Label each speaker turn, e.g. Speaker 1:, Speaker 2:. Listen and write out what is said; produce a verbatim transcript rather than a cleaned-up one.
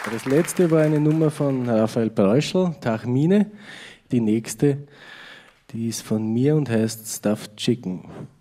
Speaker 1: Das letzte war eine Nummer von Raphael Breuschel, Tachmine. Die nächste, die ist von mir und heißt Stuffed Chicken.